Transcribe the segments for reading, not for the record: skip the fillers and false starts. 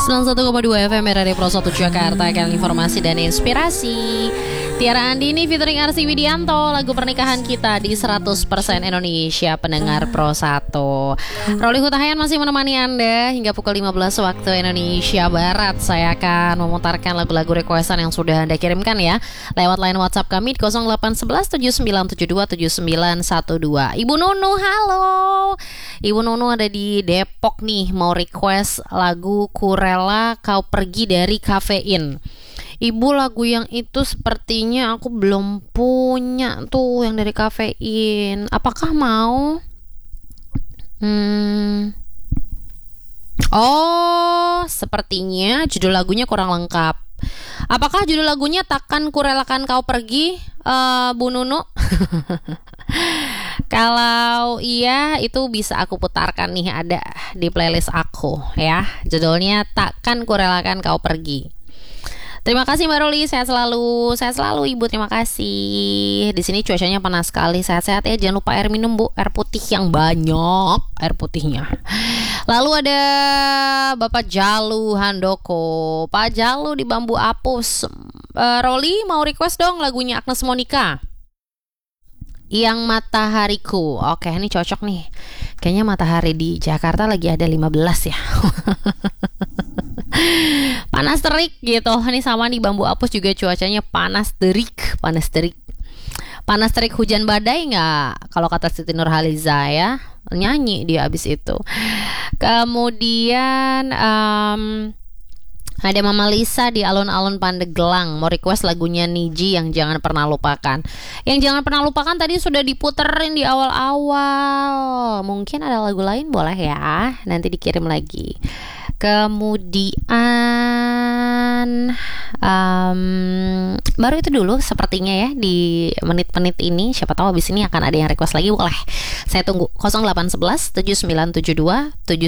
91,2 FM Radio Pro 1 Jakarta akan informasi dan inspirasi. Tiara Andini featuring Arsi Widianto, lagu pernikahan kita di 100% Indonesia pendengar Pro 1. Roli Hutahayan masih menemani Anda hingga pukul 15 waktu Indonesia Barat. Saya akan memutarkan lagu-lagu requestan yang sudah Anda kirimkan ya lewat line WhatsApp kami di 0811 7972 7912. Ibu Nunu, halo. Ibu Nunu ada di Depok nih, mau request lagu Kurela Kau Pergi dari Kafein. Ibu, lagu yang itu sepertinya aku belum punya tuh yang dari Kafein. Apakah mau? Oh, sepertinya judul lagunya kurang lengkap. Apakah judul lagunya Takkan Kurelakan Kau Pergi, Bu Nunu? Kalau iya, itu bisa aku putarkan nih, ada di playlist aku ya. Judulnya Takkan Kurelakan Kau Pergi. Terima kasih Mbak Roli, sehat selalu Ibu, terima kasih. Di sini cuacanya panas sekali, sehat-sehat ya. Jangan lupa air minum Bu, air putih yang banyak, air putihnya. Lalu ada Bapak Jalu Handoko, Pak Jalu di Bambu Apus. Roli mau request dong lagunya Agnes Monica, Yang Matahariku. Oke, ini cocok nih. Kayaknya matahari di Jakarta lagi ada 15 ya. Panas terik gitu. Ini sama di Bambu Apus juga cuacanya panas terik. Panas terik hujan badai nggak? Kalau kata Siti Nurhaliza ya, nyanyi dia abis itu. Kemudian ada Mama Lisa di Alun-Alun Pandeglang, mau request lagunya Niji Yang Jangan Pernah Lupakan. Yang Jangan Pernah Lupakan tadi sudah diputerin di awal-awal. Mungkin ada lagu lain boleh ya, nanti dikirim lagi. Kemudian baru itu dulu sepertinya ya di menit-menit ini. Siapa tahu abis ini akan ada yang request lagi, boleh. Saya tunggu 0811 7972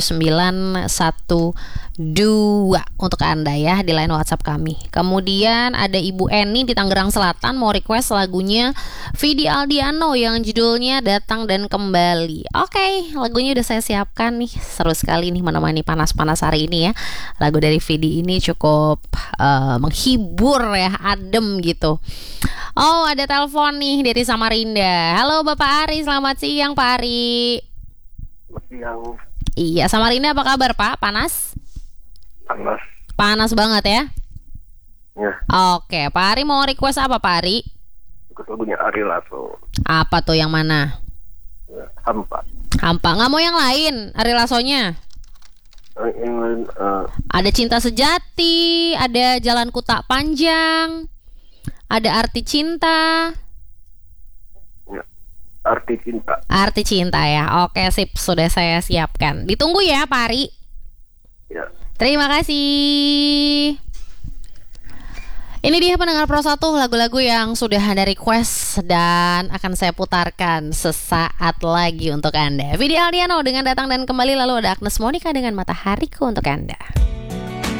7912 untuk Anda ya di line WhatsApp kami. Kemudian ada Ibu Eni di Tangerang Selatan mau request lagunya Vidi Aldiano yang judulnya Datang dan Kembali. Oke, lagunya udah saya siapkan nih. Seru sekali nih menemani panas-panas hari ini ya. Lagu dari Vidi ini cukup menghibur ya, adem gitu. Oh, ada telepon nih dari Samarinda. Halo Bapak Ari, selamat siang Pak Ari. Selamat siang. Iya, Samarinda apa kabar Pak? Panas? Panas banget ya? Ya. Oke, Pak Ari mau request apa Pak Ari? Ikut lagunya Ari Lasso. Apa tuh, yang mana? Ya, Hampa. Nggak mau yang lain, Ari Lassonya? Yang lain Ada Cinta Sejati, ada Jalanku Tak Panjang, ada Arti Cinta. ya, Arti Cinta. Arti Cinta ya. Oke, sip, sudah saya siapkan. Ditunggu ya Pak Ari. Ya. Terima kasih. Ini dia pendengar Pro 1, lagu-lagu yang sudah Anda request dan akan saya putarkan sesaat lagi untuk Anda. Vidi Aldiano dengan Datang dan Kembali, lalu ada Agnes Monica dengan Matahariku untuk Anda.